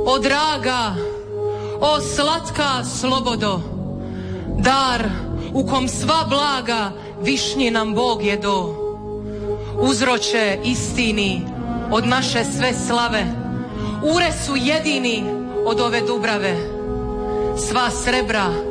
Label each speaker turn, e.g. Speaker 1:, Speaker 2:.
Speaker 1: O draga, o slatka slobodo, dar u kom sva blaga višnji nam Bog je do. Uzroče istini od naše sve slave, ure su jedini od ove Dubrave. Sva srebra